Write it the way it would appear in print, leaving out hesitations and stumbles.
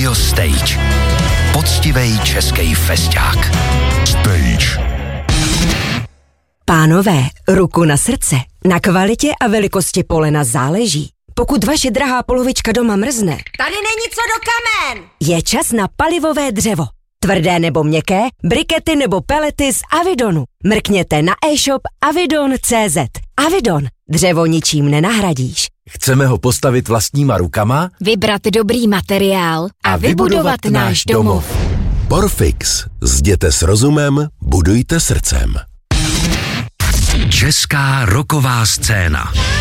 Radio Stage. Poctivej český festák. Stage. Pánové, ruku na srdce. Na kvalitě a velikosti polena záleží. Pokud vaše drahá polovička doma mrzne, tady není co do kamen! Je čas na palivové dřevo. Tvrdé nebo měkké, brikety nebo pelety z Avidonu. Mrkněte na e-shop avidon.cz. Avidon. Dřevo ničím nenahradíš. Chceme ho postavit vlastníma rukama? Vybrat dobrý materiál a vybudovat náš domov. Porfix. Zděte s rozumem, budujte srdcem. Česká rocková scéna.